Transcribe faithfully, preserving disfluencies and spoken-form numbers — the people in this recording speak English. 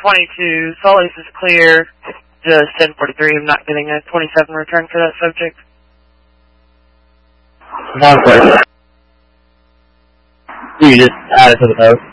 twenty-two, Salt Lake is clear, just ten forty-three, I'm not getting a twenty-seven return for that subject. One question. You just add it to the note.